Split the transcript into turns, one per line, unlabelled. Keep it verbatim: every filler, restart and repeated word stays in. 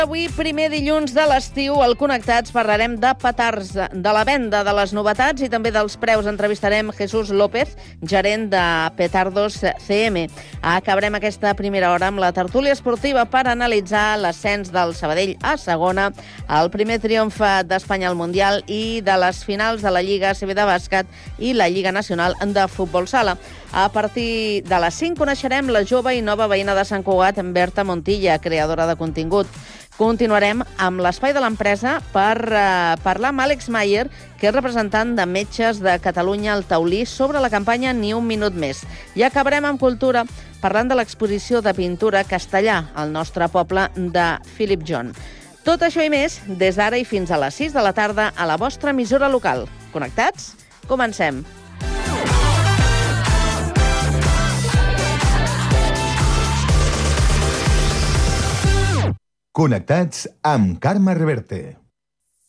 Avui, primer dilluns de l'estiu, al Connectats parlarem de petards, de la venda, de les novetats i també dels preus. Entrevistarem Jesús López, gerent de Petardos C M. Acabarem aquesta primera hora amb la tertúlia esportiva per analitzar l'ascens del Sabadell a segona, el primer triomf d'Espanya al Mundial i de les finals de la Lliga A C B de bàsquet i la Lliga Nacional de Futbol Sala. A partir de les cinc coneixerem la jove i nova veïna de Sant Cugat, Berta Montilla, creadora de contingut. Continuarem amb l'espai de l'empresa per eh, parlar amb Àlex Mayer, que és representant de Metges de Catalunya al Taulí, sobre la campanya Ni un minut més. I acabarem amb cultura, parlant de l'exposició de pintura Castellà, al nostre poble de Philip John. Tot això i més, des d'ara i fins a les sis de la tarda, a la vostra emissora local. Connectats? Comencem.
Connectats amb Carme Reverte.